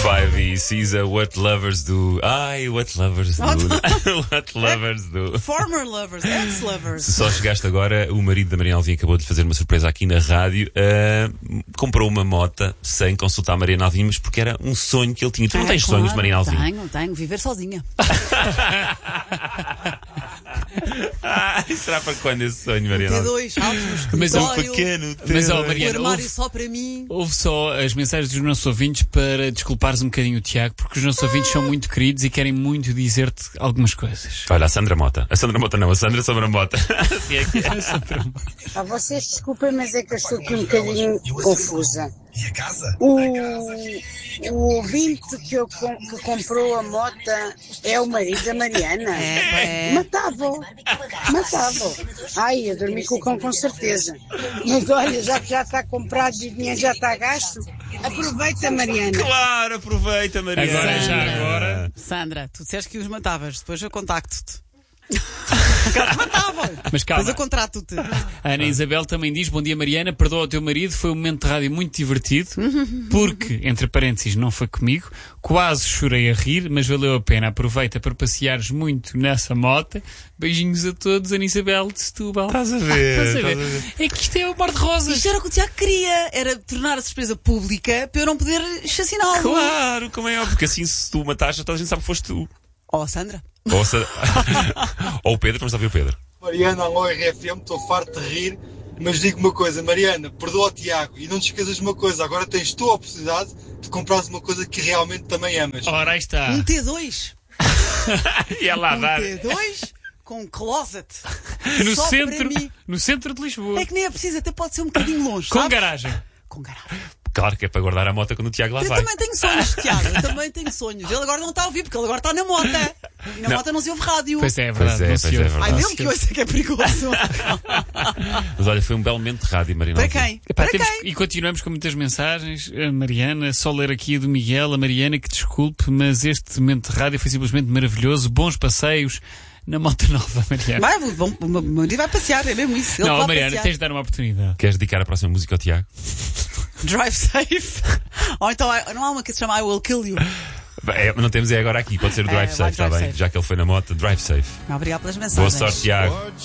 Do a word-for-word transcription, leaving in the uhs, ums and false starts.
Five e Cisa, What Lovers Do. Ai, What Lovers Do. What Lovers Do. Former lovers, ex-lovers. Se só chegaste agora, o marido da Mariana Alvim acabou de fazer uma surpresa aqui na rádio. Uh, comprou uma mota sem consultar a Mariana Alvim, mas porque era um sonho que ele tinha. Tu não É, tens claro, sonhos, Mariana Alvim? Tenho, tenho. Viver sozinha. Ah, será para quando esse sonho, Mariana Ter Alvim? dois altos no Mas é um escritório, Pequeno, Mas, ó, o Mariana, armário houve, só para mim. houve só as mensagens dos nossos ouvintes para desculpares um bocadinho o Tiago, porque os nossos ouvintes são muito queridos e querem muito dizer-te algumas coisas. Olha, a Sandra Mota. A Sandra Mota não, a Sandra Sombra Mota. Assim é que é. Ah, vocês desculpem, mas é que eu estou aqui um bocadinho confusa. O, o ouvinte que, eu, com- que comprou a mota é o marido da Mariana. É, é. Matava-o. Matava-o. Ai, eu dormi com o cão com certeza. Mas olha, já que já está comprado e o dinheiro já está gasto, aproveita, Mariana. Claro, aproveita, Mariana. Agora, já agora. Sandra, tu disseste que os matavas, depois eu contacto-te. Porque eles matavam. Mas calma. Depois eu contrato-te. A Ana Isabel também diz: bom dia, Mariana, perdoa o teu marido, foi um momento de rádio muito divertido, porque, entre parênteses, não foi comigo, quase chorei a rir, mas valeu a pena. Aproveita para passeares muito nessa moto. Beijinhos a todos, Ana Isabel de Setúbal. Estás a ver? Estás a estás a ver? ver. É que isto é o mar de rosas. Isto era o que o Tiago queria. Era tornar a surpresa pública para eu não poder chaciná-lo. Claro, como é óbvio, porque assim se tu mataste, toda a gente sabe que foste tu. Oh, Sandra. Ou, se... Ou o Pedro, vamos ouvir o Pedro. Mariana, alô R F M, estou farto de rir, mas digo uma coisa, Mariana, perdoa o Tiago e não te esqueças de uma coisa, agora tens tu a oportunidade de comprares uma coisa que realmente também amas. Ora, aí está. Um T dois. E ela a Um dar. T dois com um closet. No Só centro, para mim. no centro de Lisboa. É que nem é preciso, até pode ser um bocadinho longe. Com sabes? garagem. Com garagem. Claro que é para guardar a moto quando o Tiago lá Eu vai. também tenho sonhos, Tiago. Eu também tenho sonhos. Ele agora não está a ouvir, porque ele agora está na mota. E na Não. mota não se ouve rádio. Pois é, é Pois verdade. é, não pois se é, ouve. verdade. Ai, Não mesmo se que ouve. ouça que é perigoso. Mas olha, foi um belo momento de rádio, Mariana. Para Alvim. quem? Epá, Para temos- quem? E continuamos com muitas mensagens. A Mariana, só ler aqui a do Miguel. A Mariana, que desculpe, mas este momento de rádio foi simplesmente maravilhoso. Bons passeios na moto nova, Mariana. Vai, vão, o meu marido vai passear, é mesmo isso. Ele Não, vai Mariana, passear. tens de dar uma oportunidade. Queres dedicar a próxima música ao Tiago? Drive safe. Ou então, I- não há uma que se chama I Will Kill You. É, não temos é agora aqui, pode ser o É, Drive vai Safe, está Drive bem? Safe. Já que ele foi na moto, Drive Safe. Obrigado pelas mensagens. Boa sorte, Tiago.